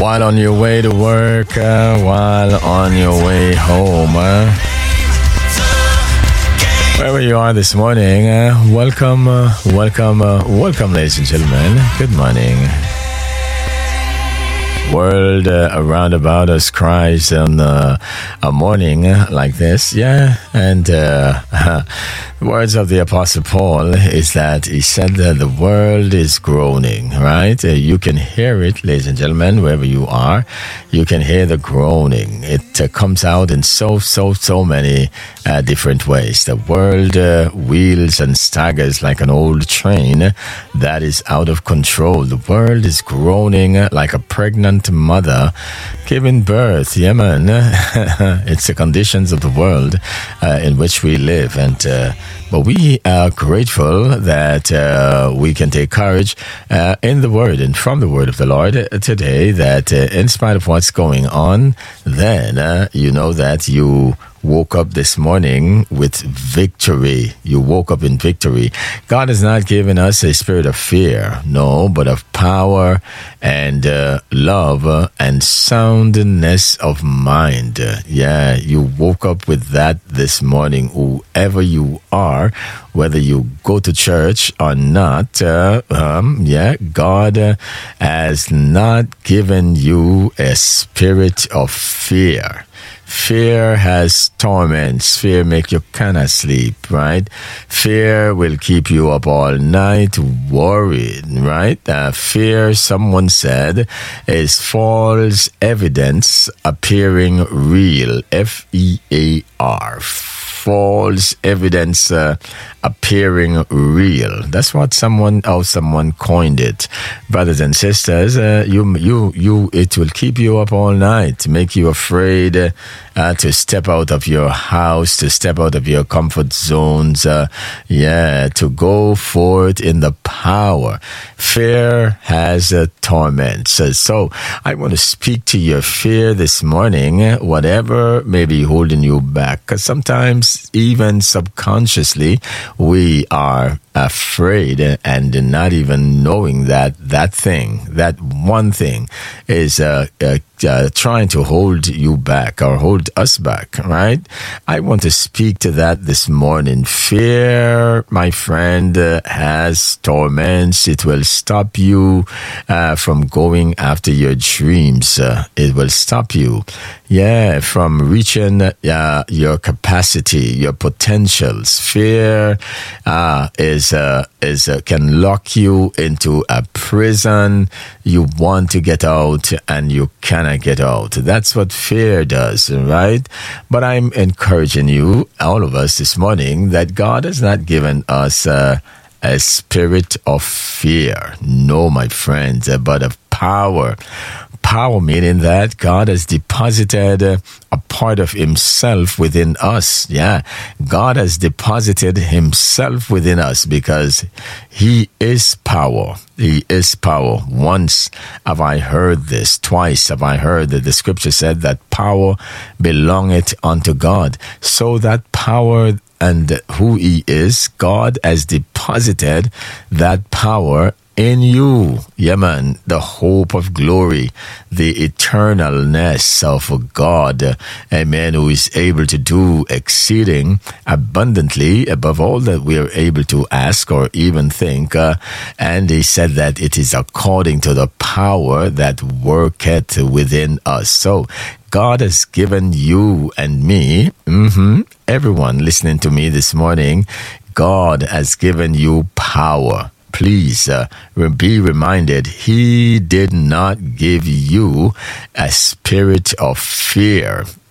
While on your way to work, while on your way home, wherever you are this morning, welcome, ladies and gentlemen. Good morning. World around about us cries on a morning like this, and the words of the Apostle Paul is that he said that the world is groaning, right? You can hear it, ladies and gentlemen, wherever you are. You can hear the groaning. It comes out in so many different ways. The world wheels and staggers like an old train that is out of control. The world is groaning like a pregnant mother giving birth. Yeah, man. It's the conditions of the world in which we live, but we are grateful that we can take courage in the word and from the word of the Lord today, that in spite of what's going on, then you know that you woke up this morning with victory. You woke up in victory. God has not given us a spirit of fear, no, but of power and love and soundness of mind. Yeah, you woke up with that this morning. Whoever you are, whether you go to church or not, God has not given you a spirit of fear. Fear has torments. Fear make you cannot sleep, right? Fear will keep you up all night worried, right? Fear, someone said, is false evidence appearing real. F-E-A-R. False evidence appearing real. That's what someone coined it. Brothers and sisters, it will keep you up all night, make you afraid to step out of your house, to step out of your comfort zones, to go forth in the power. Fear has torments. So I want to speak to your fear this morning, whatever may be holding you back, because sometimes even subconsciously we are afraid and not even knowing that one thing is trying to hold you back or hold us back, right? I want to speak to that this morning. Fear, my friend, has torments. It will stop you from going after your dreams. It will stop you, from reaching your capacity, your potentials. Fear can lock you into a prison. You want to get out and you cannot get out. That's what fear does, right? But I'm encouraging you, all of us this morning, that God has not given us a spirit of fear. No, my friends, but of power. Power meaning that God has deposited a part of himself within us. Yeah, God has deposited himself within us because he is power. He is power. Once have I heard this. Twice have I heard that the scripture said that power belongeth unto God. So that power and who he is, God has deposited that power in you. Yeah, man, the hope of glory, the eternalness of God, amen, who is able to do exceeding abundantly above all that we are able to ask or even think. And he said that it is according to the power that worketh within us. So God has given you and me, everyone listening to me this morning, God has given you power. Please be reminded, he did not give you a spirit of fear.